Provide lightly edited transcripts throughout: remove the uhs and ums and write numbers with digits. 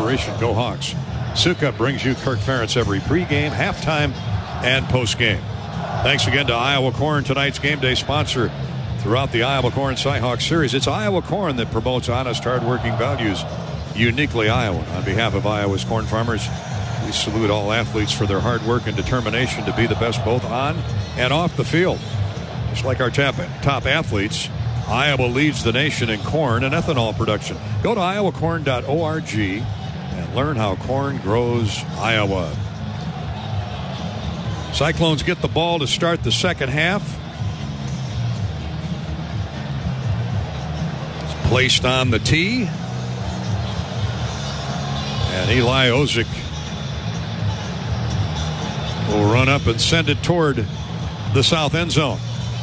Operation Go Hawks. Sukup brings you Kirk Ferentz every pregame, halftime, and postgame. Thanks again to Iowa Corn, tonight's game day sponsor throughout the Iowa Corn Cyhawk Series. It's Iowa Corn that promotes honest, hard-working values, uniquely Iowan. On behalf of Iowa's corn farmers, we salute all athletes for their hard work and determination to be the best both on and off the field. Just like our top athletes, Iowa leads the nation in corn and ethanol production. Go to iowacorn.org and learn how corn grows Iowa. Cyclones get the ball to start the second half. It's placed on the tee. And Eli Ozick will run up and send it toward the south end zone.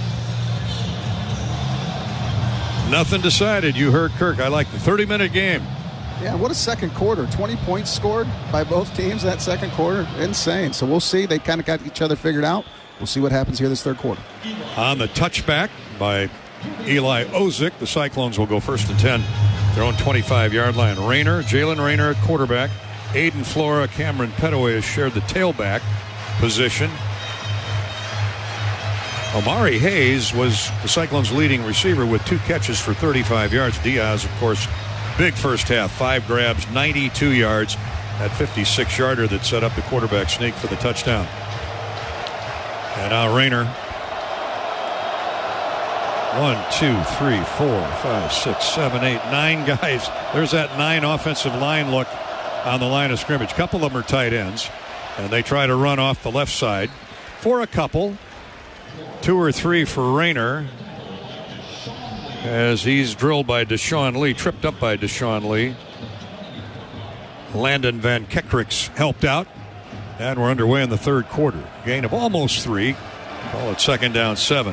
Nothing decided. You heard Kirk. I like the 30-minute game. Yeah, what a second quarter. 20 points scored by both teams that second quarter. Insane. So we'll see. They kind of got each other figured out. We'll see what happens here this third quarter. On the touchback by Eli Ozick, the Cyclones will go 1st and 10. Their own 25-yard line. Jalen Rayner at quarterback. Aiden Flora, Cameron Petaway has shared the tailback position. Omari Hayes was the Cyclones' leading receiver with 2 catches for 35 yards. Diaz, of course, big first half. 5 grabs, 92 yards. That 56-yarder that set up the quarterback sneak for the touchdown. And now Rayner. 1, 2, 3, 4, 5, 6, 7, 8, 9 guys. There's that 9 offensive line look on the line of scrimmage. A couple of them are tight ends, and they try to run off the left side for a couple. 2 or 3 for Rayner as he's drilled by Deshaun Lee, tripped up by Deshaun Lee. Landon Van Kekrik's helped out, and we're underway in the third quarter. Gain of almost 3. Call it second down 7.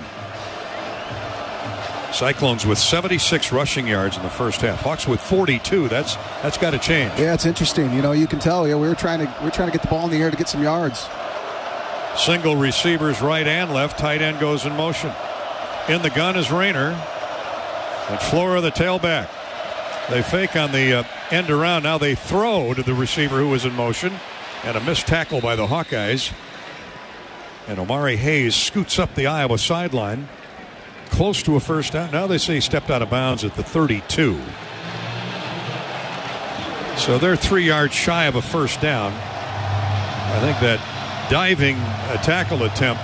Cyclones with 76 rushing yards in the first half. Hawks with 42. That's got to change. Yeah, it's interesting. You know, you can tell. Yeah, we're trying to get the ball in the air to get some yards. Single receivers right and left. Tight end goes in motion. In the gun is Rayner. And Flora, the tailback. They fake on the end around. Now they throw to the receiver who was in motion. And a missed tackle by the Hawkeyes. And Omari Hayes scoots up the Iowa sideline. Close to a first down. Now they say he stepped out of bounds at the 32. So they're 3 yards shy of a first down. I think that diving tackle attempt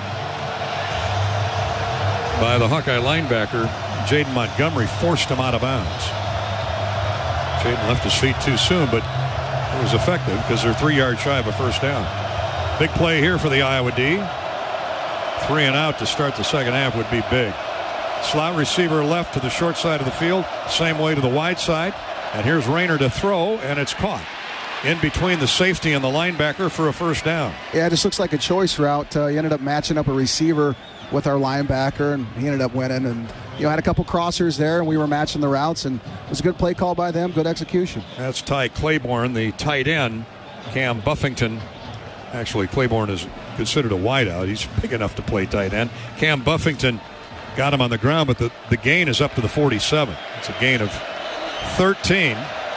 by the Hawkeye linebacker, Jaden Montgomery, forced him out of bounds. Jaden left his feet too soon, but it was effective because they're 3 yards shy of a first down. Big play here for the Iowa D. 3 and out to start the second half would be big. Slot receiver left to the short side of the field, same way to the wide side. And here's Rayner to throw, and it's caught in between the safety and the linebacker for a first down. Yeah, it just looks like a choice route. He ended up matching up a receiver with our linebacker, and he ended up winning. And, you know, had a couple crossers there, and we were matching the routes, and it was a good play call by them, good execution. That's Ty Claiborne, the tight end. Cam Buffington. Actually, Claiborne is considered a wideout. He's big enough to play tight end. Cam Buffington got him on the ground, but the gain is up to the 47. It's a gain of 13.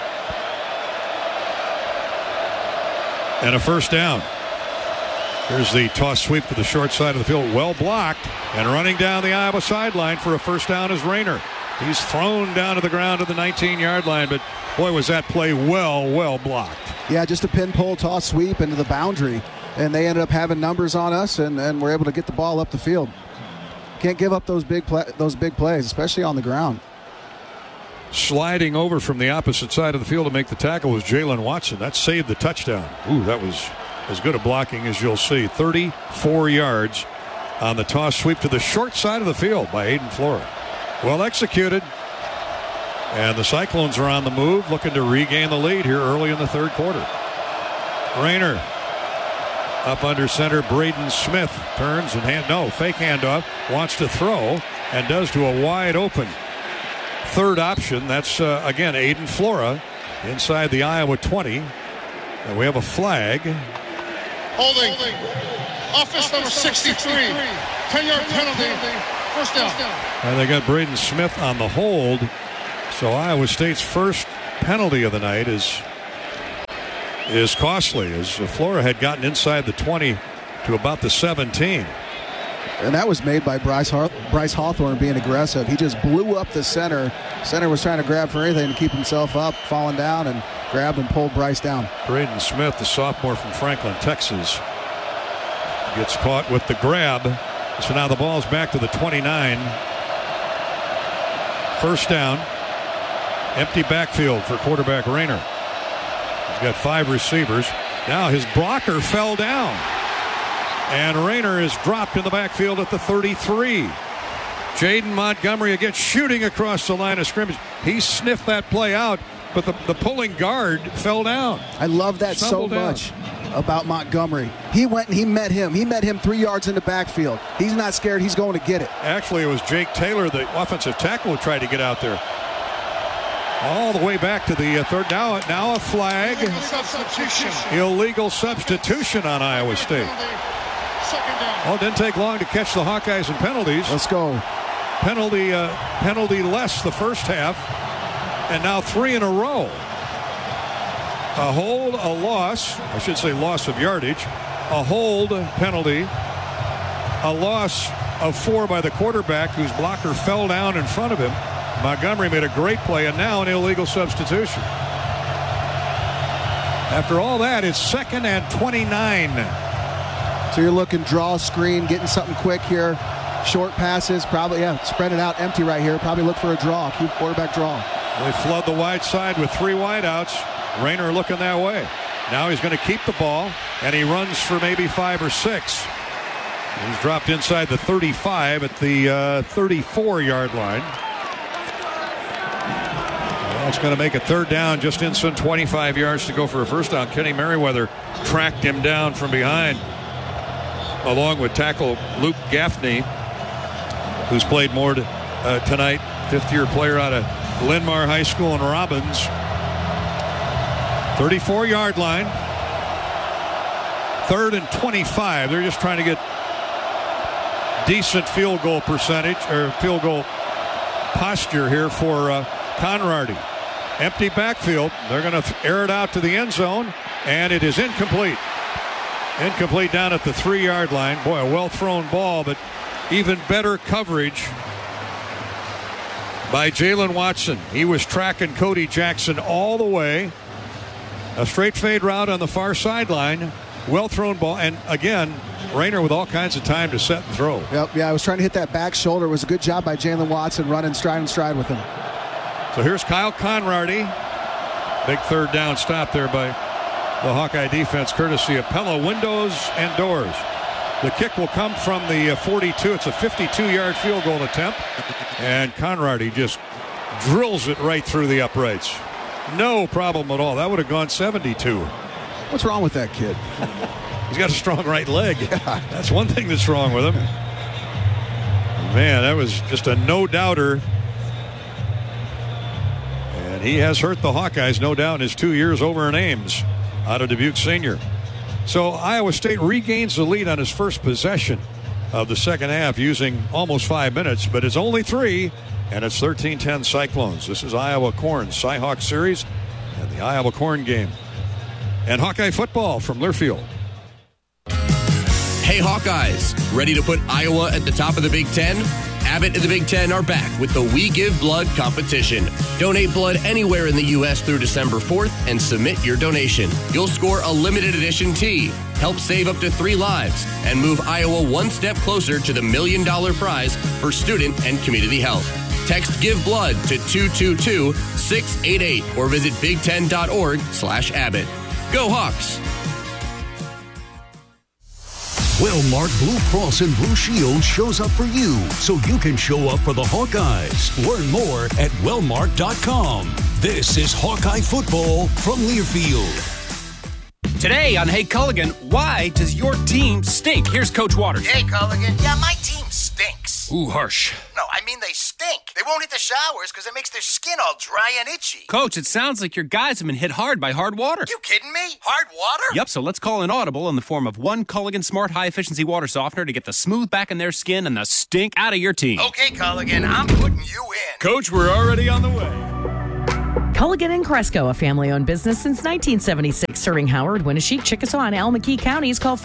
And a first down. Here's the toss sweep to the short side of the field. Well blocked. And running down the Iowa sideline for a first down is Rayner. He's thrown down to the ground at the 19-yard line, but boy, was that play well blocked. Yeah, just a pin pull toss sweep into the boundary. And they ended up having numbers on us, and we're able to get the ball up the field. Can't give up those big plays, especially on the ground. Sliding over from the opposite side of the field to make the tackle was Jalen Watson. That saved the touchdown. Ooh, that was as good a blocking as you'll see. 34 yards on the toss sweep to the short side of the field by Aiden Flora. Well executed. And the Cyclones are on the move, looking to regain the lead here early in the third quarter. Rayner up under center. Braden Smith turns and fake handoff, wants to throw, and does to a wide open third option. That's again Aiden Flora inside the Iowa 20. And we have a flag. Holding. Offense number 63. 10-yard penalty. First down. And they got Braden Smith on the hold. So Iowa State's first penalty of the night is is costly, as Flora had gotten inside the 20 to about the 17. And that was made by Bryce Hawthorne being aggressive. He just blew up the center. Center was trying to grab for anything to keep himself up, falling down, and grabbed and pulled Bryce down. Braden Smith, the sophomore from Franklin, Texas, gets caught with the grab. So now the ball's back to the 29. First down. Empty backfield for quarterback Rayner. He's got 5 receivers. Now his blocker fell down. And Rayner is dropped in the backfield at the 33. Jaden Montgomery again shooting across the line of scrimmage. He sniffed that play out, but the pulling guard fell down. I love that so much about Montgomery. He went and he met him. He met him 3 yards in the backfield. He's not scared. He's going to get it. Actually, it was Jake Taylor, the offensive tackle, who tried to get out there. All the way back to the third. Now a flag. Illegal substitution on Iowa State. Oh, it didn't take long to catch the Hawkeyes in penalties. Let's go. Penalty less the first half, and now 3 in a row. A hold, a loss. I should say loss of yardage. A hold penalty. A loss of 4 by the quarterback, whose blocker fell down in front of him. Montgomery made a great play, and now an illegal substitution. After all that, it's 2nd and 29. So you're looking draw screen, getting something quick here. Short passes, probably, spread it out empty right here. Probably look for a draw, cute quarterback draw. They flood the wide side with 3 wideouts. Rayner looking that way. Now he's going to keep the ball, and he runs for maybe 5 or 6. He's dropped inside the 35 at the 34-yard line. That's going to make a 3rd down, just inside 25 yards to go for a first down. Kenny Merriweather tracked him down from behind, along with tackle Luke Gaffney, who's played more tonight, 5th-year player out of Linn-Mar High School in Robbins. 34-yard line. 3rd and 25. They're just trying to get decent field goal percentage, or field goal posture here for Conrady. Empty backfield. They're going to air it out to the end zone, and it is incomplete. Incomplete down at the 3-yard line. Boy, a well-thrown ball, but even better coverage by Jalen Watson. He was tracking Cody Jackson all the way. A straight fade route on the far sideline. Well-thrown ball. And again, Rayner with all kinds of time to set and throw. Yep, I was trying to hit that back shoulder. It was a good job by Jalen Watson running stride and stride with him. So here's Kyle Conrady. Big 3rd down stop there by the Hawkeye defense, courtesy of Pella Windows and Doors. The kick will come from the 42. It's a 52-yard field goal attempt. And Conrady just drills it right through the uprights. No problem at all. That would have gone 72. What's wrong with that kid? He's got a strong right leg. Yeah. That's one thing that's wrong with him. Man, that was just a no-doubter. And he has hurt the Hawkeyes, no doubt, in his 2 years over in Ames out of Dubuque Senior. So Iowa State regains the lead on his first possession of the second half using almost 5 minutes, but it's only 3, and it's 13-10 Cyclones. This is Iowa Corn Cyhawk Series and the Iowa Corn game. And Hawkeye football from Learfield. Hey Hawkeyes, ready to put Iowa at the top of the Big Ten? Abbott and the Big Ten are back with the We Give Blood competition. Donate blood anywhere in the U.S. through December 4th and submit your donation. You'll score a limited edition tee, help save up to 3 lives, and move Iowa one step closer to the $1 million prize for student and community health. Text Give Blood to 222-688 or visit big10.org/Abbott. Go Hawks! Wellmark Blue Cross and Blue Shield shows up for you so you can show up for the Hawkeyes. Learn more at wellmark.com. This is Hawkeye football from Learfield. Today on Hey Culligan, why does your team stink? Here's Coach Waters. Hey Culligan, yeah, my team stinks. Ooh, harsh. No, I mean they stink. They won't hit the showers because it makes their skin all dry and itchy. Coach, it sounds like your guys have been hit hard by hard water. You kidding me? Hard water? Yep, so let's call an audible in the form of one Culligan Smart High-Efficiency Water Softener to get the smooth back in their skin and the stink out of your team. Okay, Culligan, I'm putting you in. Coach, we're already on the way. Culligan and Cresco, a family-owned business since 1976, serving Howard, Winneshiek, Chickasaw, and Almaquee counties. Call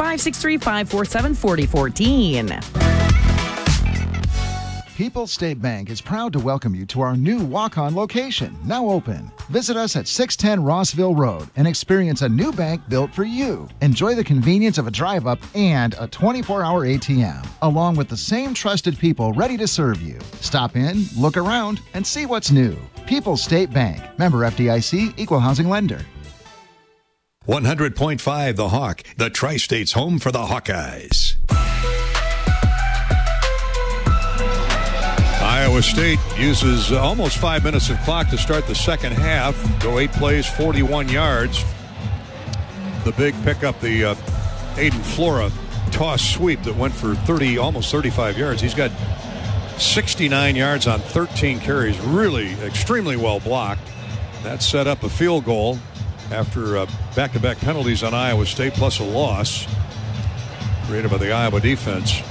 563-547-4014. People's State Bank is proud to welcome you to our new walk-on location, now open. Visit us at 610 Rossville Road and experience a new bank built for you. Enjoy the convenience of a drive-up and a 24-hour ATM, along with the same trusted people ready to serve you. Stop in, look around, and see what's new. People's State Bank, member FDIC, equal housing lender. 100.5 The Hawk, the Tri-State's home for the Hawkeyes. Iowa State uses almost 5 minutes of clock to start the second half. Go 8 plays, 41 yards. The big pickup, the Aiden Flora toss sweep that went for almost 35 yards. He's got 69 yards on 13 carries. Really extremely well blocked. That set up a field goal after back-to-back penalties on Iowa State plus a loss created by the Iowa defense.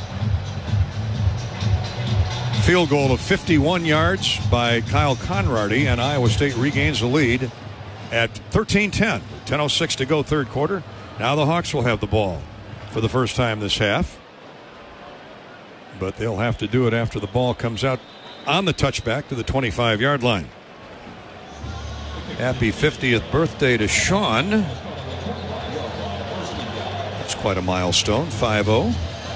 Field goal of 51 yards by Kyle Conrady, and Iowa State regains the lead at 13-10. 10:06 to go, third quarter. Now the Hawks will have the ball for the first time this half. But they'll have to do it after the ball comes out on the touchback to the 25-yard line. Happy 50th birthday to Sean. That's quite a milestone, 5-0.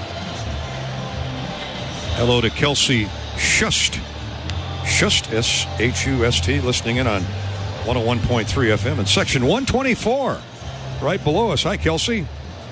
Hello to Kelsey Shust, S-H-U-S-T, listening in on 101.3 FM in section 124, right below us. Hi, Kelsey.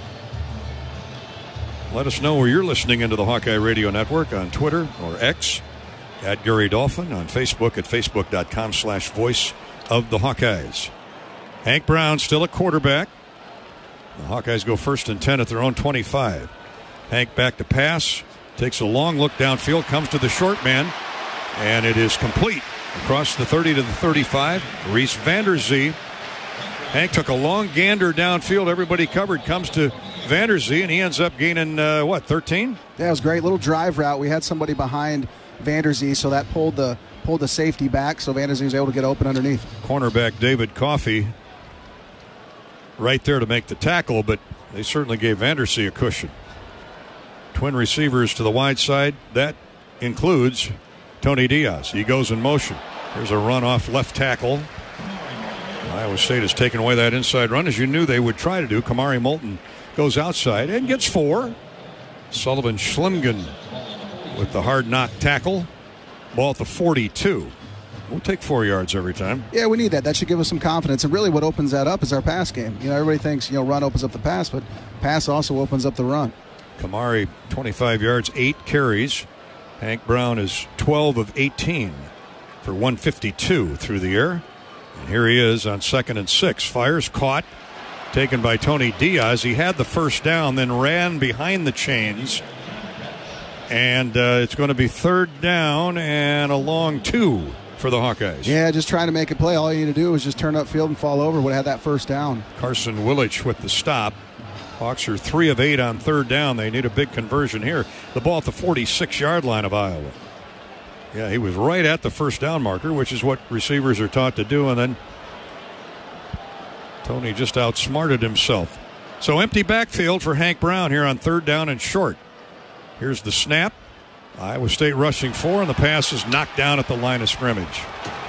Let us know where you're listening into the Hawkeye Radio Network on Twitter or X, at Gary Dolphin, on Facebook at facebook.com/voice of the Hawkeyes. Hank Brown still at quarterback. The Hawkeyes go 1st and 10 at their own 25. Hank back to pass. Takes a long look downfield, comes to the short man, and it is complete. Across the 30 to the 35, Reese Vanderzee. Hank took a long gander downfield. Everybody covered, comes to Vanderzee, and he ends up gaining, 13? Yeah, it was a great little drive route. We had somebody behind Vanderzee, so that pulled the safety back, so Vanderzee was able to get open underneath. Cornerback David Coffey right there to make the tackle, but they certainly gave Vanderzee a cushion. Twin receivers to the wide side. That includes Tony Diaz. He goes in motion. There's a run off left tackle. Iowa State has taken away that inside run, as you knew they would try to do. Kamari Moulton goes outside and gets 4. Sullivan Schlimgen with the hard knock tackle. Ball at the 42. We'll take 4 yards every time. Yeah, we need that. That should give us some confidence. And really what opens that up is our pass game. Everybody thinks, run opens up the pass, but pass also opens up the run. Kamari, 25 yards, 8 carries. Hank Brown is 12 of 18 for 152 through the air. And here he is on 2nd and 6. Fires, caught, taken by Tony Diaz. He had the first down, then ran behind the chains. And it's going to be 3rd down and a long 2 for the Hawkeyes. Yeah, just trying to make a play. All you need to do is just turn upfield and fall over. Would have had that first down. Carson Willich with the stop. Hawks are 3 of 8 on 3rd down. They need a big conversion here. The ball at the 46-yard line of Iowa. Yeah, he was right at the first down marker, which is what receivers are taught to do, and then Tony just outsmarted himself. So empty backfield for Hank Brown here on 3rd down and short. Here's the snap. Iowa State rushing 4, and the pass is knocked down at the line of scrimmage.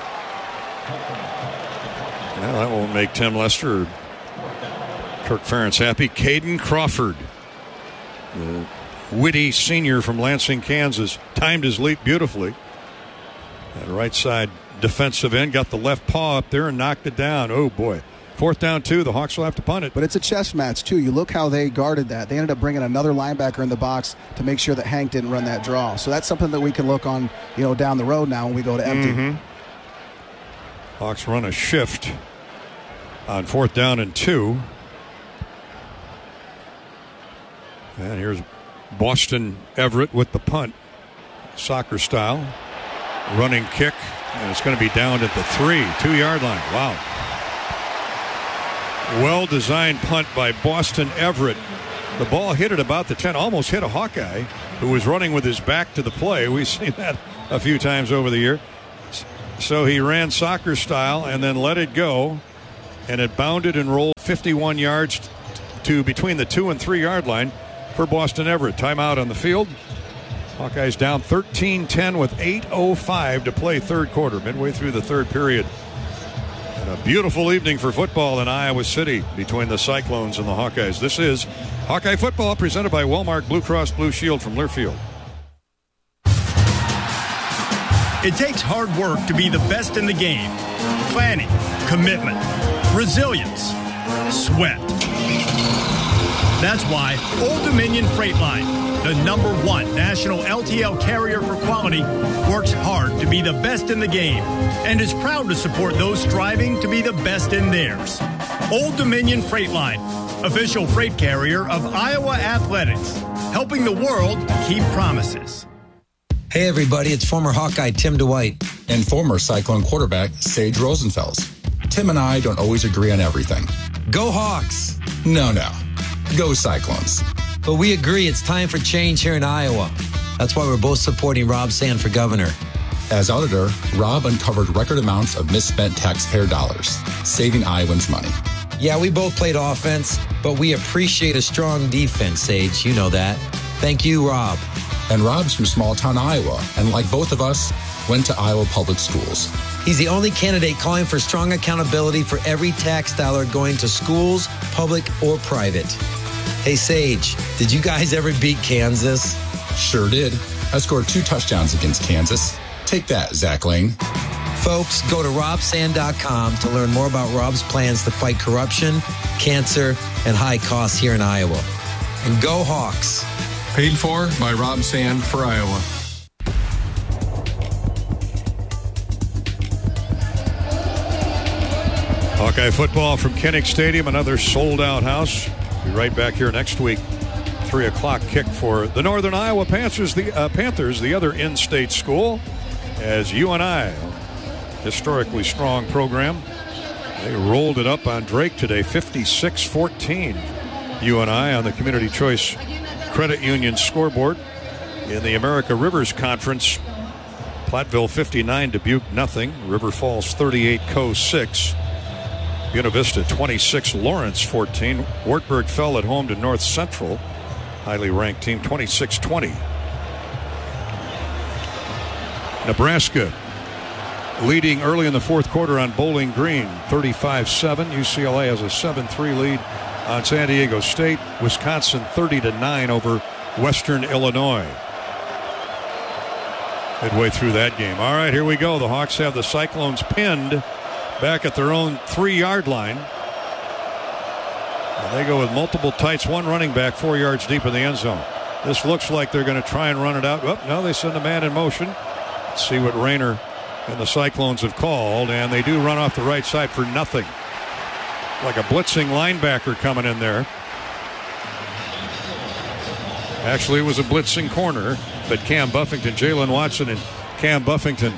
Well, that won't make Tim Lester or Kirk Ferentz happy. Caden Crawford, the witty senior from Lansing, Kansas, timed his leap beautifully. That right side defensive end got the left paw up there and knocked it down. Oh, boy. 4th down 2. The Hawks will have to punt it. But it's a chess match, too. You look how they guarded that. They ended up bringing another linebacker in the box to make sure that Hank didn't run that draw. So that's something that we can look on, down the road now when we go to empty. Mm-hmm. Hawks run a shift on 4th down and 2. And here's Boston Everett with the punt, soccer style. Running kick, and it's going to be down at the 2-yard line. Wow. Well-designed punt by Boston Everett. The ball hit at about the 10, almost hit a Hawkeye who was running with his back to the play. We've seen that a few times over the year. So he ran soccer style and then let it go, and it bounded and rolled 51 yards to between the 2 and 3 yard line for Boston Everett. Timeout on the field. Hawkeyes down 13-10 with 8:05 to play third quarter, midway through the third period. And a beautiful evening for football in Iowa City between the Cyclones and the Hawkeyes. This is Hawkeye Football presented by Wellmark Blue Cross Blue Shield from Learfield. It takes hard work to be the best in the game. Planning, commitment, resilience, sweat. That's why Old Dominion Freight Line, the #1 national LTL carrier for quality, works hard to be the best in the game and is proud to support those striving to be the best in theirs. Old Dominion Freight Line, official freight carrier of Iowa Athletics, helping the world keep promises. Hey everybody, it's former Hawkeye Tim Dwight. And former Cyclone quarterback Sage Rosenfels. Tim and I don't always agree on everything. Go Hawks! No. Go Cyclones. But we agree it's time for change here in Iowa. That's why we're both supporting Rob Sand for governor. As auditor, Rob uncovered record amounts of misspent taxpayer dollars, saving Iowans money. Yeah, we both played offense, but we appreciate a strong defense, Sage. You know that. Thank you, Rob. And Rob's from small town Iowa, and like both of us, went to Iowa public schools. He's the only candidate calling for strong accountability for every tax dollar going to schools, public or private. Hey, Sage, did you guys ever beat Kansas? Sure did. I scored 2 touchdowns against Kansas. Take that, Zach Lane. Folks, go to robsand.com to learn more about Rob's plans to fight corruption, cancer, and high costs here in Iowa. And go Hawks. Paid for by Rob Sand for Iowa. Hawkeye football from Kinnick Stadium, another sold-out house. Be right back here next week. 3 o'clock kick for the Northern Iowa Panthers, the other in-state school, as UNI, historically strong program. They rolled it up on Drake today, 56-14. UNI on the Community Choice Credit Union scoreboard. In the America Rivers Conference, Platteville 59, Dubuque nothing. River Falls 38, Co 6. Buena Vista 26, Lawrence 14. Wartburg fell at home to North Central, highly ranked team, 26-20. Nebraska leading early in the fourth quarter on Bowling Green, 35-7. UCLA has a 7-3 lead on San Diego State. Wisconsin 30-9 over Western Illinois. Midway through that game. All right, here we go. The Hawks have the Cyclones pinned back at their own 3-yard line. And they go with multiple tights, one running back 4 yards deep in the end zone. This looks like they're going to try and run it out. Oh, no, they send a man in motion. Let's see what Rayner and the Cyclones have called, and they do run off the right side for nothing. Like a blitzing linebacker coming in there. Actually, it was a blitzing corner, but Cam Buffington, Jalen Watson and Cam Buffington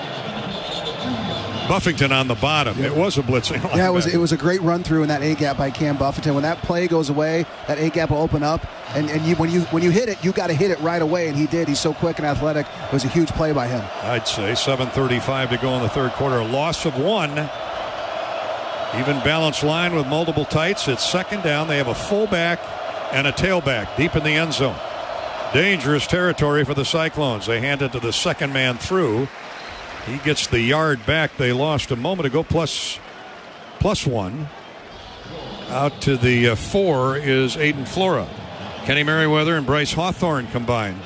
on the bottom. It was a blitzing linebacker. Yeah, it was a great run through in that A-gap by Cam Buffington. When that play goes away, that A-gap will open up, and when you hit it, you got to hit it right away, and he did. He's so quick and athletic. It was a huge play by him. I'd say 7:35 to go in the third quarter. A loss of 1. Even balanced line with multiple tights. It's second down. They have a fullback and a tailback deep in the end zone. Dangerous territory for the Cyclones. They hand it to the second man through. He gets the yard back they lost a moment ago, plus 1. Out to the 4 is Aiden Flora. Kenny Merriweather and Bryce Hawthorne combined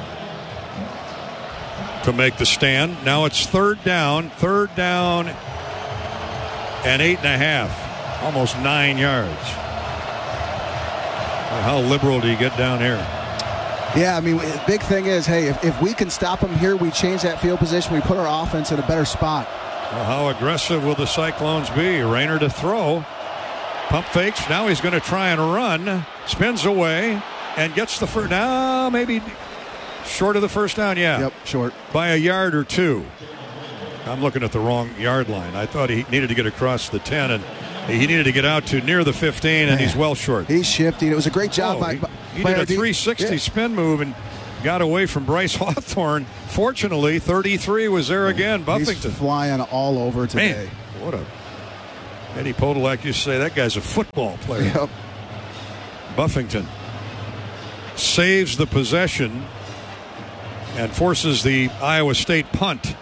to make the stand. Now it's third down and 8.5, almost 9 yards. How liberal do you get down here? Yeah, I mean, big thing is, hey, if we can stop them here, we change that field position, we put our offense in a better spot. Well, how aggressive will the Cyclones be? Rayner to throw. Pump fakes. Now he's going to try and run. Spins away and gets the first. Now maybe short of the first down. Yeah. Yep, short. By a yard or 2. I'm looking at the wrong yard line. I thought he needed to get across the 10, and he needed to get out to near the 15, and he's well short. He's shifting. It was a great job by he did a 360 spin move and got away from Bryce Hawthorne. Fortunately, 33 was there again. Buffington He's flying all over today. Man, what a... Eddie Podolak used to say that guy's a football player. Yep. Buffington saves the possession and forces the Iowa State punt.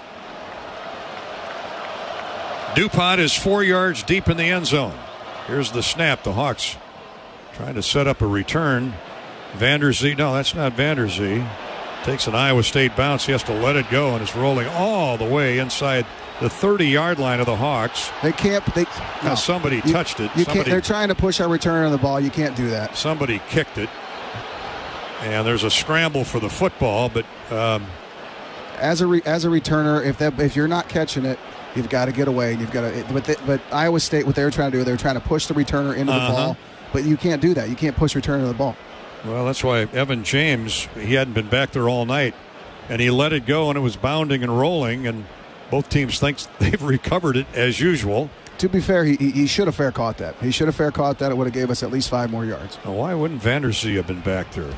DuPont is 4 yards deep in the end zone. Here's the snap. The Hawks trying to set up a return. Vanderzee, no, that's not Vanderzee. Takes an Iowa State bounce. He has to let it go, and it's rolling all the way inside the 30-yard line of the Hawks. They can't. Somebody touched it. They're trying to push our return on the ball. You can't do that. Somebody kicked it. And there's a scramble for the football, but as a returner, if you're not catching it, you've got to get away. You've got to. But Iowa State, what they were trying to do, they were trying to push the returner into the ball. But you can't do that. You can't push returner to the ball. Well, that's why Evan James, he hadn't been back there all night, and he let it go, and it was bounding and rolling, and both teams think they've recovered it as usual. To be fair, he should have fair caught that. He should have fair caught that. It would have gave us at least 5 more yards. Now, why wouldn't Vanderzee have been back there?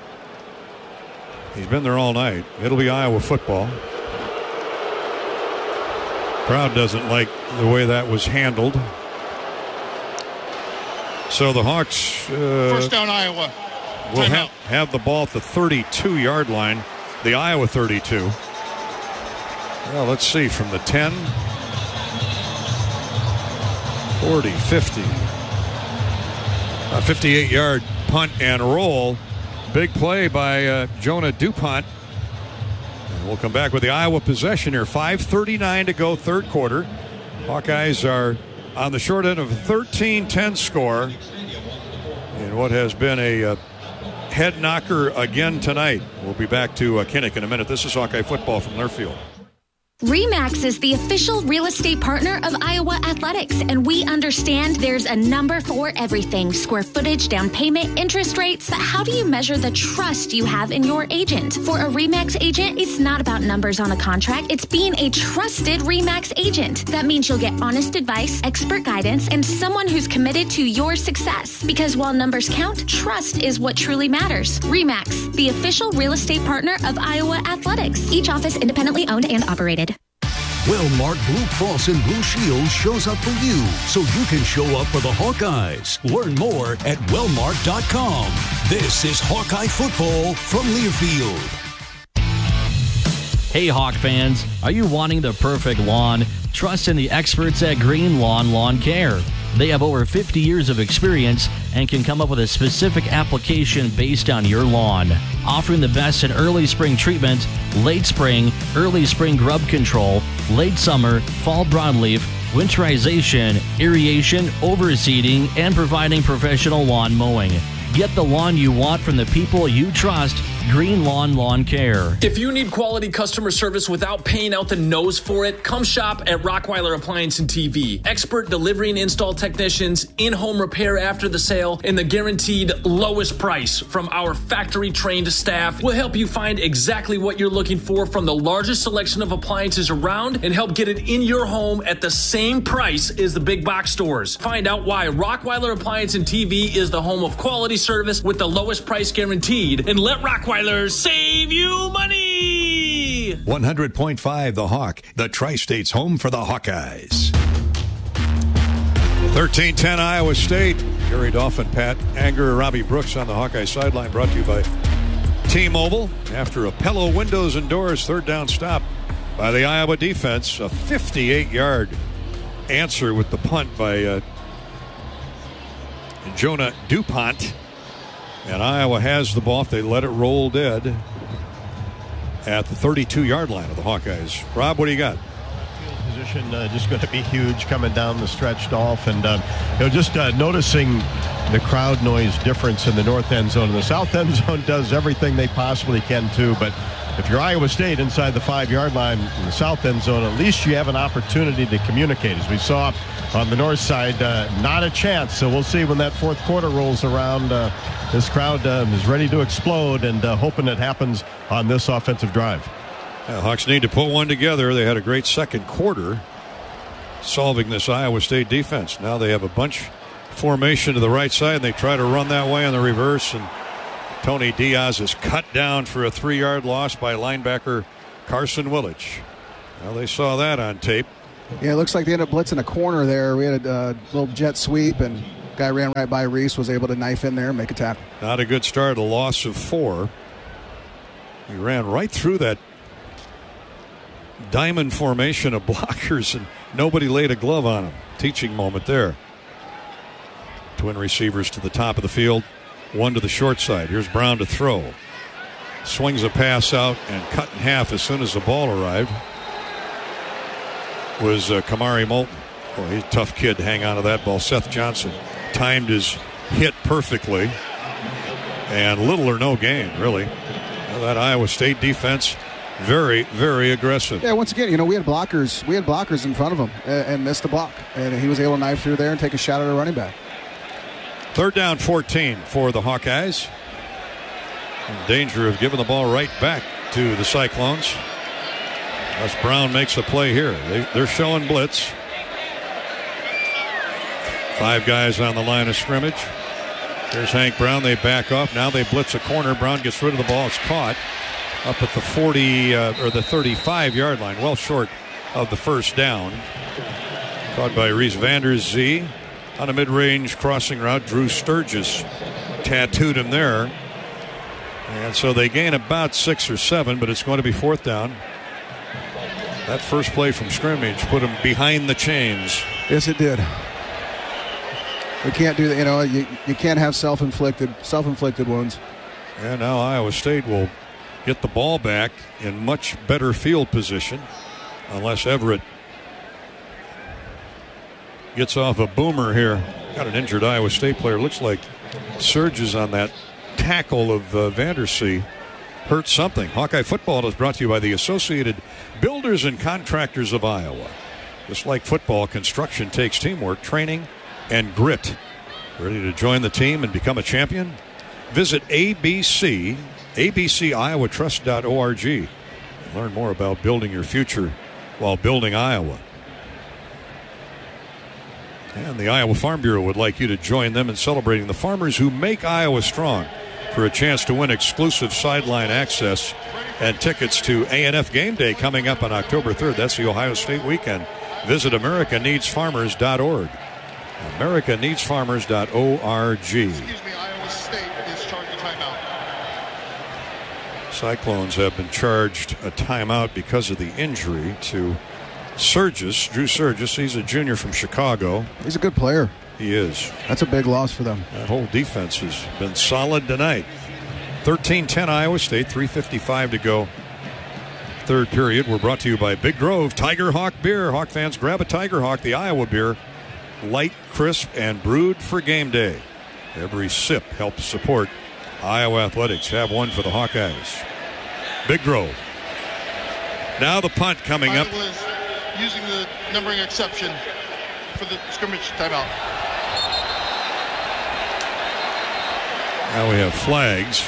He's been there all night. It'll be Iowa football. Crowd doesn't like the way that was handled. So the Hawks first down Iowa. Will have the ball at the 32-yard line, the Iowa 32. Well, let's see, from the 10, 40, 50, a 58-yard punt and roll. Big play by Jonah DuPont. And we'll come back with the Iowa possession here. 5:39 to go, third quarter. Hawkeyes are on the short end of a 13-10 score in what has been a head knocker again tonight. We'll be back to Kinnick in a minute. This is Hawkeye football from Learfield. RE/MAX is the official real estate partner of Iowa Athletics, and we understand there's a number for everything: square footage, down payment, interest rates. But how do you measure the trust you have in your agent? For a RE/MAX agent, it's not about numbers on a contract. It's being a trusted RE/MAX agent. That means you'll get honest advice, expert guidance, and someone who's committed to your success. Because while numbers count, trust is what truly matters. RE/MAX, the official real estate partner of Iowa Athletics. Each office independently owned and operated. Wellmark Blue Cross and Blue Shield shows up for you so you can show up for the Hawkeyes. Learn more at wellmark.com. This is Hawkeye football from Learfield. Hey Hawk fans, are you wanting the perfect lawn? Trust in the experts at Green Lawn Care. They have over 50 years of experience and can come up with a specific application based on your lawn. Offering the best in early spring treatment, late spring, early spring grub control, late summer, fall broadleaf, winterization, irrigation, overseeding, and providing professional lawn mowing. Get the lawn you want from the people you trust. Green Lawn Care. If you need quality customer service without paying out the nose for it, come shop at Rockwyler Appliance and TV. Expert delivery and install technicians, in-home repair after the sale, and the guaranteed lowest price from our factory-trained staff will help you find exactly what you're looking for from the largest selection of appliances around and help get it in your home at the same price as the big box stores. Find out why Rockwyler Appliance and TV is the home of quality service with the lowest price guaranteed, and let Rockwyler save you money! 100.5 The Hawk, the Tri-State's home for the Hawkeyes. 13-10 Iowa State. Gary Dolphin, Pat Anger, Robbie Brooks on the Hawkeye sideline, brought to you by T-Mobile. After a Pella windows and doors third down stop by the Iowa defense, a 58-yard answer with the punt by Jonah DuPont. And Iowa has the ball if they let it roll dead at the 32-yard line of the Hawkeyes. Rob, what do you got? Field position just going to be huge coming down the stretch, Dolph. And just noticing the crowd noise difference in the north end zone. And the south end zone does everything they possibly can too. But if you're Iowa State inside the 5-yard line in the south end zone, at least you have an opportunity to communicate. As we saw on the north side, not a chance. So we'll see when that fourth quarter rolls around. This crowd is ready to explode, and hoping it happens on this offensive drive. Yeah, Hawks need to put one together. They had a great second quarter solving this Iowa State defense. Now they have a bunch formation to the right side, and they try to run that way on the reverse, and Tony Diaz is cut down for a 3-yard loss by linebacker Carson Willich. Well, they saw that on tape. Yeah, it looks like they ended up blitzing a corner there. We had a little jet sweep, and guy ran right by Reese, was able to knife in there and make a tackle. Not a good start, a loss of 4. He ran right through that diamond formation of blockers, and nobody laid a glove on him. Teaching moment there. Twin receivers to the top of the field, one to the short side. Here's Brown to throw. Swings a pass out and cut in half as soon as the ball arrived. Was Kamari Moulton. Boy, he's a tough kid to hang on to that ball. Seth Johnson timed his hit perfectly, and little or no gain, really. Well, that Iowa State defense, very, very aggressive. Yeah, once again, we had blockers. We had blockers in front of him and missed the block, and he was able to knife through there and take a shot at a running back. 3rd down 14 for the Hawkeyes. In danger of giving the ball right back to the Cyclones. As Brown makes a play here. They're showing blitz. 5 guys on the line of scrimmage. There's Hank Brown. They back off. Now they blitz a corner. Brown gets rid of the ball. It's caught up at the 40 or the 35-yard line. Well short of the first down. Caught by Reese Vanderzee on a mid-range crossing route. Drew Sturgis tattooed him there. And so they gain about 6 or 7, but it's going to be 4th down. That first play from scrimmage put him behind the chains. Yes, it did. We can't do that. You can't have self-inflicted wounds. And now Iowa State will get the ball back in much better field position, unless Everett gets off a boomer here. Got an injured Iowa State player. Looks like surges on that tackle of Vanderzee. Hurt something. Hawkeye Football is brought to you by the Associated Builders and Contractors of Iowa. Just like football, construction takes teamwork, training, and grit. Ready to join the team and become a champion? Visit abciowatrust.org and learn more about building your future while building Iowa. And the Iowa Farm Bureau would like you to join them in celebrating the farmers who make Iowa strong for a chance to win exclusive sideline access and tickets to A&F Game Day coming up on October 3rd. That's the Ohio State weekend. Visit AmericaNeedsFarmers.org. AmericaNeedsFarmers.org. Excuse me, Iowa State is charged a timeout. Cyclones have been charged a timeout because of the injury to Sturgis, Drew Sturgis. He's a junior from Chicago. He's a good player. He is. That's a big loss for them. That whole defense has been solid tonight. 13-10 Iowa State, 3:55 to go. Third period. We're brought to you by Big Grove Tiger Hawk Beer. Hawk fans, grab a Tiger Hawk, the Iowa beer. Light, crisp, and brewed for game day. Every sip helps support Iowa athletics. Have one for the Hawkeyes. Big Grove. Now the punt coming up. Iowa is using the numbering exception for the scrimmage timeout. Now we have flags.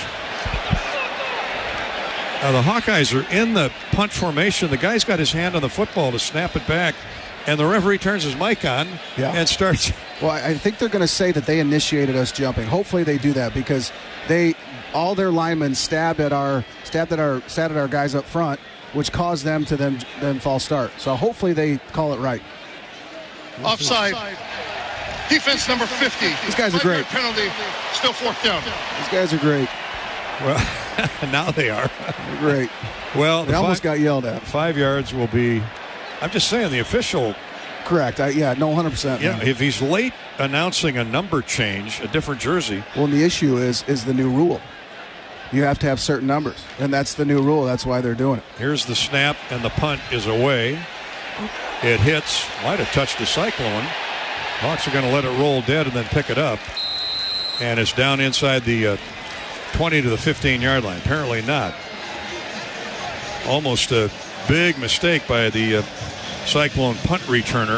Now the Hawkeyes are in the punt formation. The guy's got his hand on the football to snap it back, and the referee turns his mic on and starts. Well, I think they're going to say that they initiated us jumping. Hopefully they do that because all their linemen stabbed at our guys up front, which caused them to then false start. So hopefully they call it right. Offside. Defense number 50. These guys are great. Penalty. Still 4th down. These guys are great. Well, now they are. They're great. Well, they almost got yelled at. 5 yards will be. I'm just saying the official. Correct. 100%. Yeah, if he's late announcing a number change, a different jersey. Well, and the issue is the new rule. You have to have certain numbers, and that's the new rule. That's why they're doing it. Here's the snap, and the punt is away. It hits. Might have touched the Cyclone. Hawks are going to let it roll dead and then pick it up. And it's down inside the 20 to the 15-yard line. Apparently not. Almost a big mistake by the Cyclone punt returner.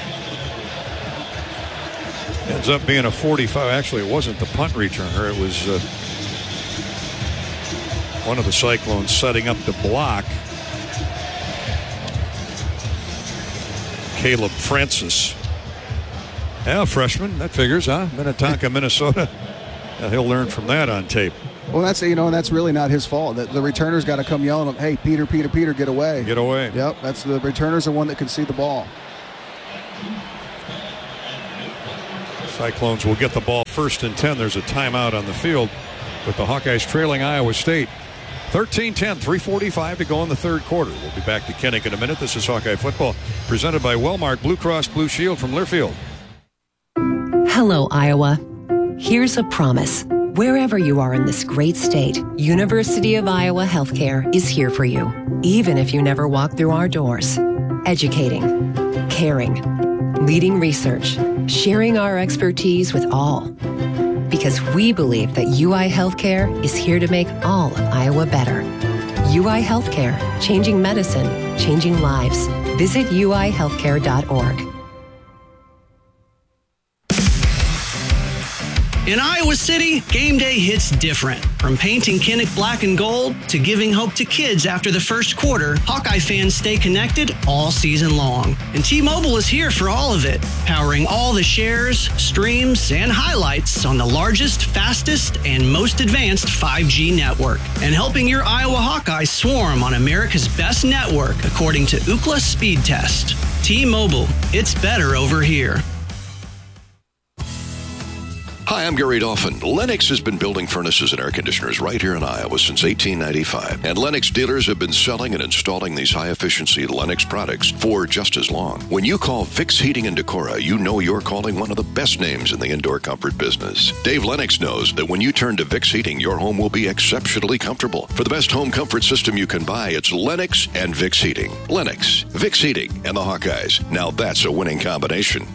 Ends up being a 45. Actually, it wasn't the punt returner. It was one of the Cyclones setting up the block. Caleb Francis. Yeah, freshman. That figures, huh? Minnetonka, Minnesota. He'll learn from that on tape. Well, that's really not his fault. The returner's got to come yelling at him, hey, Peter, get away. Get away. Yep, that's the returner's the one that can see the ball. Cyclones will get the ball 1st and 10. There's a timeout on the field with the Hawkeyes trailing Iowa State. 13-10, 3:45 to go in the third quarter. We'll be back to Kinnick in a minute. This is Hawkeye Football presented by Wellmark Blue Cross Blue Shield from Learfield. Hello, Iowa. Here's a promise. Wherever you are in this great state, University of Iowa Healthcare is here for you, even if you never walk through our doors. Educating, caring, leading research, sharing our expertise with all. Because we believe that UI Healthcare is here to make all of Iowa better. UI Healthcare, changing medicine, changing lives. Visit uihealthcare.org. In Iowa City, game day hits different. From painting Kinnick black and gold to giving hope to kids after the first quarter, Hawkeye fans stay connected all season long. And T-Mobile is here for all of it, powering all the shares, streams, and highlights on the largest, fastest, and most advanced 5G network. And helping your Iowa Hawkeyes swarm on America's best network, according to Ookla Speed Test. T-Mobile, it's better over here. Hi, I'm Gary Dolphin. Lennox has been building furnaces and air conditioners right here in Iowa since 1895. And Lennox dealers have been selling and installing these high-efficiency Lennox products for just as long. When you call Fix Heating and Decora, you know you're calling one of the best names in the indoor comfort business. Dave Lennox knows that when you turn to Fix Heating, your home will be exceptionally comfortable. For the best home comfort system you can buy, it's Lennox and Fix Heating. Lennox, Fix Heating, and the Hawkeyes. Now that's a winning combination.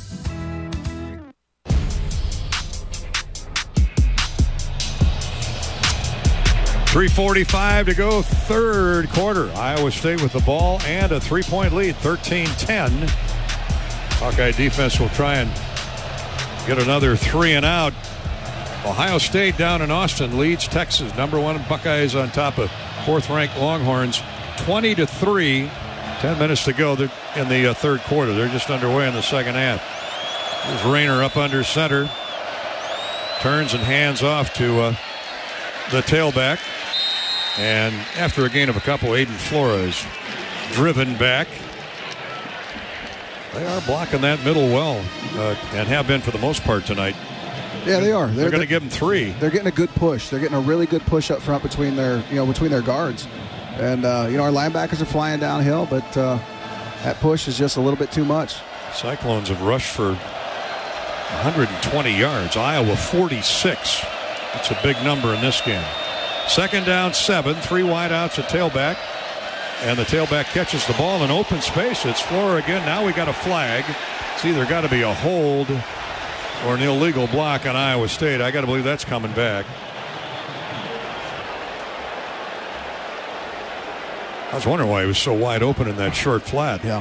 3:45 to go, third quarter. Iowa State with the ball and a 3-point lead, 13-10. Hawkeye defense will try and get another 3 and out. Ohio State down in Austin leads Texas. Number 1 Buckeyes on top of 4th-ranked Longhorns, 20-3. 10 minutes to go in the third quarter. They're just underway in the second half. Here's Rayner up under center. Turns and hands off to the tailback. And after a gain of a couple, Aiden Flores driven back. They are blocking that middle well and have been for the most part tonight. Yeah, they are. They're going to give them 3. They're getting a good push. They're getting a really good push up front between their guards. And, our linebackers are flying downhill, but that push is just a little bit too much. Cyclones have rushed for 120 yards. Iowa 46. That's a big number in this game. Second down, 7. 3 wideouts, a tailback. And the tailback catches the ball in open space. It's Flora again. Now we got a flag. It's either got to be a hold or an illegal block on Iowa State. I got to believe that's coming back. I was wondering why he was so wide open in that short flat. Yeah.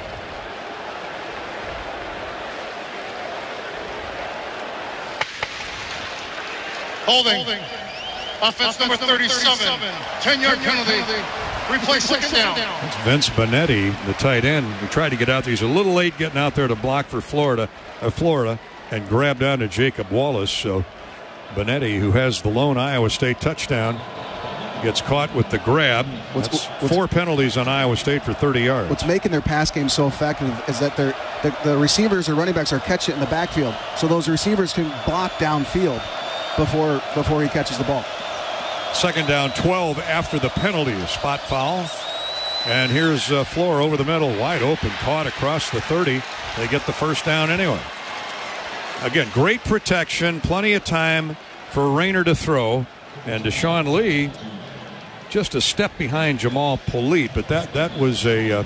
Holding. Offense number 37. 10-yard penalty. Replay second down. That's Vince Benetti, the tight end, who tried to get out there. He's a little late getting out there to block for Florida, and grabbed down to Jacob Wallace. So Benetti, who has the lone Iowa State touchdown, gets caught with the grab. That's 4 penalties on Iowa State for 30 yards. What's making their pass game so effective is that the receivers or running backs are catching it in the backfield. So those receivers can block downfield before he catches the ball. Second down, 12 after the penalty, a spot foul. And here's Flora over the middle, wide open, caught across the 30. They get the first down anyway. Again, great protection, plenty of time for Rayner to throw. And Deshaun Lee just a step behind Jamal Polite, but that was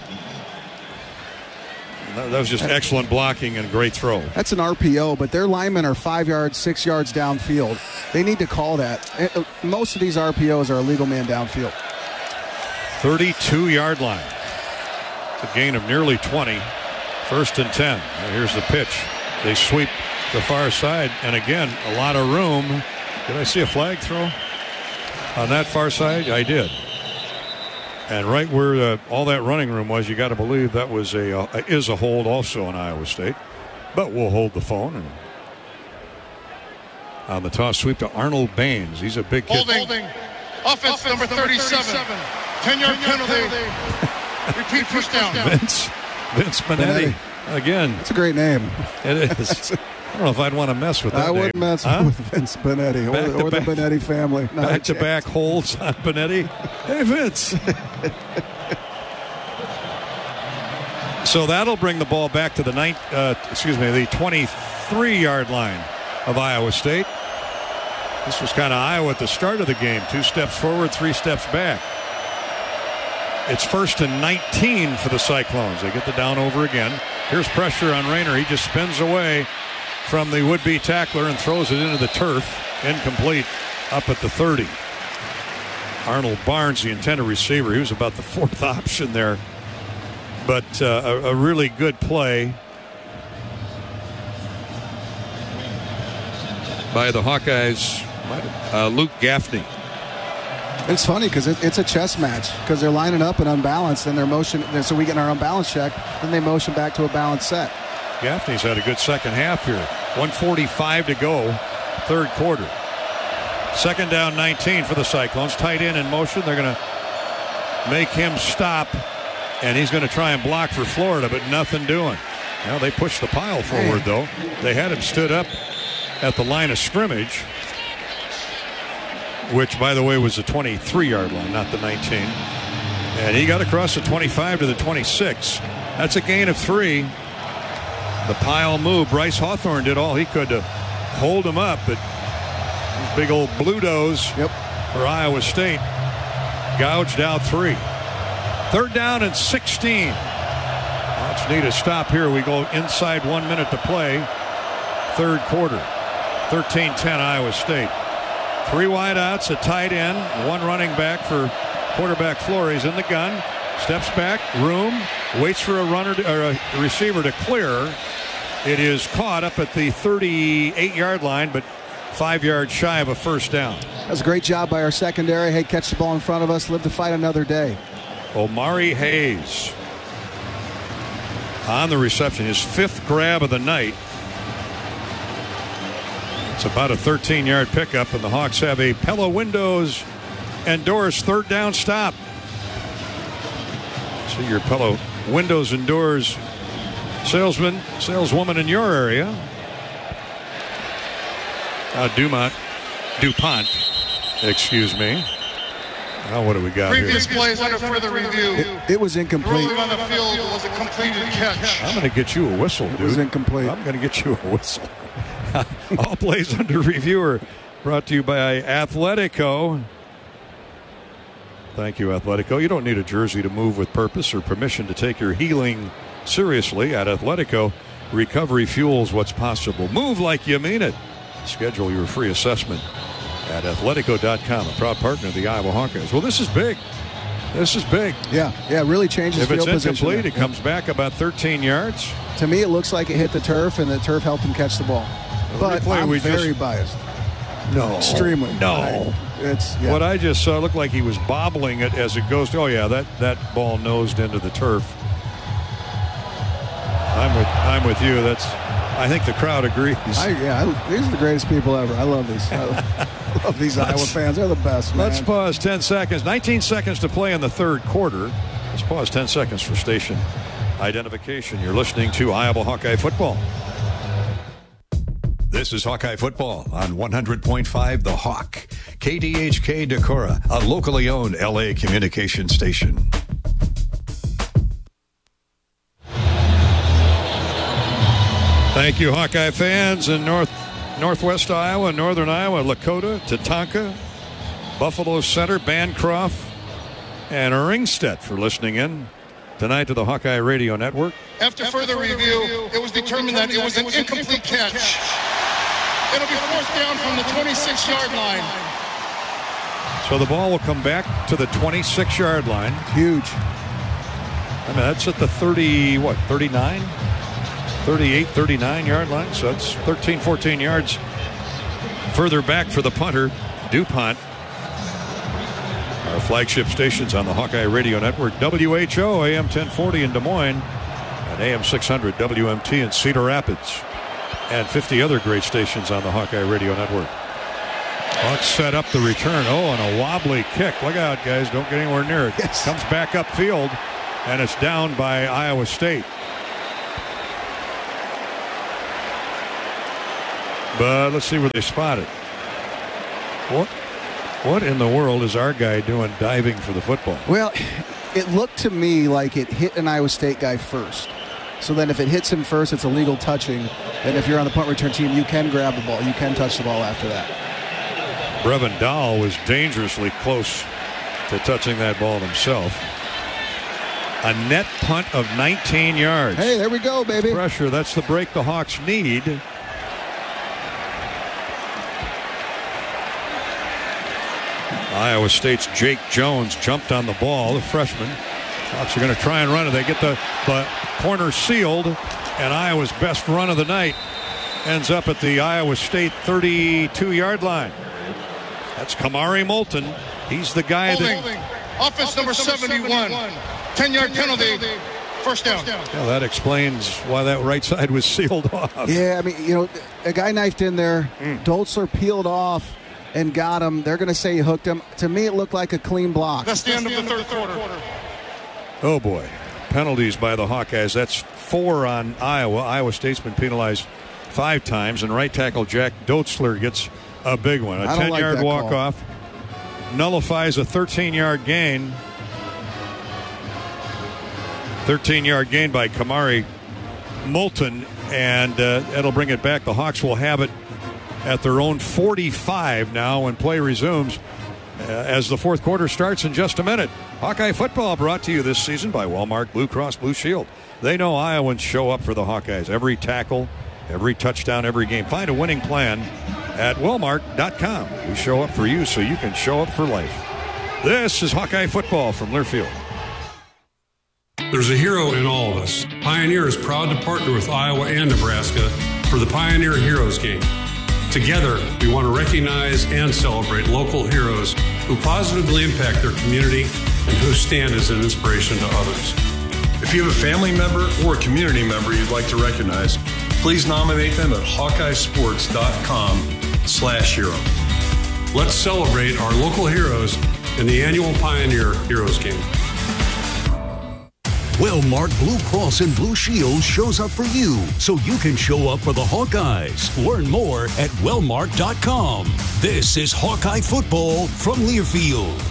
just excellent blocking and a great throw. That's an RPO, but their linemen are 5 yards, 6 yards downfield. They need to call that. Most of these RPOs are a legal man downfield. 32-yard line. It's a gain of nearly 20. First and 10. Now here's the pitch. They sweep the far side, and again, a lot of room. Did I see a flag throw on that far side? I did. And right where all that running room was, you got to believe that was is a hold also in Iowa State. But we'll hold the phone. And on the toss sweep to Arnold Baines. He's a big kid. Holding. Offense number 37. 10-yard penalty. Repeat first down. Vince Benetti. Again. That's a great name. It is. I don't know if I'd want to mess with that. I wouldn't mess with Vince Benetti or the Benetti family. Back-to-back holds on Benetti. Hey, Vince. So that'll bring the ball back to the 23-yard line of Iowa State. This was kind of Iowa at the start of the game. 2 steps forward, 3 steps back. It's 1st and 19 for the Cyclones. They get the down over again. Here's pressure on Rayner. He just spins away from the would-be tackler and throws it into the turf. Incomplete up at the 30. Arnold Barnes, the intended receiver, he was about the 4th option there. But a really good play by the Hawkeyes, Luke Gaffney. It's funny because it's a chess match because they're lining up and unbalanced, and they're motion. So we get our unbalanced check, then they motion back to a balanced set. Gaffney's had a good second half here. 1:45 to go, third quarter. 2nd down, 19 for the Cyclones. Tight end in motion. They're going to make him stop, and he's going to try and block for Florida, but nothing doing. Well, they pushed the pile forward, though. They had him stood up at the line of scrimmage, which, by the way, was the 23-yard line, not the 19. And he got across the 25 to the 26. That's a gain of 3. The pile move. Bryce Hawthorne did all he could to hold him up, but these big old Blutos for Iowa State gouged out 3. 3rd down and 16. Let's need a stop here. We go inside 1 minute to play. Third quarter. 13-10 Iowa State. 3 wideouts, a tight end, 1 running back for quarterback Flores in the gun. Steps back, room, waits for a runner or a receiver to clear. It is caught up at the 38-yard line, but 5 yards shy of a first down. That's a great job by our secondary. Hey, catch the ball in front of us, live to fight another day. Omari Hayes on the reception, his 5th grab of the night. It's about a 13-yard pickup, and the Hawks have a Pella Windows and Doors 3rd down stop. See your Pella Windows and Doors saleswoman in your area. DuPont, excuse me. Now what do we got Previous here? plays under further review. It was incomplete. Rolling on the field was a completed catch. I'm going to get you a whistle, dude. It was incomplete. I'm going to get you a whistle. All plays under review are brought to you by Athletico. Thank you, Athletico. You don't need a jersey to move with purpose or permission to take your healing seriously. At Athletico, recovery fuels what's possible. Move like you mean it. Schedule your free assessment at Athletico.com, a proud partner of the Iowa Hawkeyes. Well, this is big. This is big. Yeah, it really changes field position. If it's incomplete, it comes back about 13 yards. To me, it looks like it hit the turf, and the turf helped him catch the ball. But I'm very biased. No. Extremely. No. What I just saw looked like he was bobbling it as it goes. Oh, yeah, that ball nosed into the turf. I'm with you. I think the crowd agrees. These are the greatest people ever. I love these. I love these Iowa fans. They're the best, man. Let's pause 10 seconds. 19 seconds to play in the third quarter. Let's pause 10 seconds for station identification. You're listening to Iowa Hawkeye Football. This is Hawkeye Football on 100.5 The Hawk. KDHK Decorah, a locally owned LA communication station. Thank you, Hawkeye fans in Northwest Iowa, Northern Iowa, Lakota, Tatanka, Buffalo Center, Bancroft, and Ringstead for listening in tonight to the Hawkeye Radio Network. After further review, it was determined that it was an incomplete catch. It'll be 4th down from the 26-yard line. So the ball will come back to the 26-yard line. Huge. I mean, that's at the 39? 38, 39-yard line. So that's 13, 14 yards further back for the punter, DuPont. Our flagship stations on the Hawkeye Radio Network, WHO, AM 1040 in Des Moines, and AM 600 WMT in Cedar Rapids. and 50 other great stations on the Hawkeye Radio Network. Hawks set up the return. Oh, and a wobbly kick. Look out, guys. Don't get anywhere near it. Yes. Comes back upfield, and it's down by Iowa State. But let's see where they spot it. What in the world is our guy doing diving for the football? Well, it looked to me like it hit an Iowa State guy first. So then if it hits him first, it's illegal touching. And if you're on the punt return team, you can grab the ball. You can touch the ball after that. Brevin Dowell was dangerously close to touching that ball himself. A net punt of 19 yards. Hey, there we go, baby. Pressure, that's the break the Hawks need. Iowa State's Jake Jones jumped on the ball, the freshman. Hawks are going to try and run it. They get the corner sealed, and Iowa's best run of the night ends up at the Iowa State 32-yard line. That's Kamari Moulton. He's the guy Offense number 71. 10-yard penalty. First down. Well, that explains why that right side was sealed off. Yeah, I mean, a guy knifed in there. Dolzler peeled off and got him. They're going to say he hooked him. To me, it looked like a clean block. That's the end of the third quarter. Oh, boy. Penalties by the Hawkeyes. That's 4 on Iowa. Iowa State's been penalized 5 times, and right tackle Jack Dolzler gets a big one. A 10-yard walk-off. Nullifies a 13-yard gain. 13-yard gain by Kamari Moulton, and it'll bring it back. The Hawks will have it at their own 45 now when play resumes as the fourth quarter starts in just a minute. Hawkeye football brought to you this season by Wellmark Blue Cross Blue Shield. They know Iowans show up for the Hawkeyes. Every tackle, every touchdown, every game. Find a winning plan at Wellmark.com. We show up for you so you can show up for life. This is Hawkeye football from Learfield. There's a hero in all of us. Pioneer is proud to partner with Iowa and Nebraska for the Pioneer Heroes Game. Together, we want to recognize and celebrate local heroes who positively impact their community and who stand as an inspiration to others. If you have a family member or a community member you'd like to recognize, please nominate them at HawkeyeSports.com/hero. Let's celebrate our local heroes in the annual Pioneer Heroes Game. Wellmark Blue Cross and Blue Shield shows up for you so you can show up for the Hawkeyes. Learn more at Wellmark.com. This is Hawkeye football from Learfield.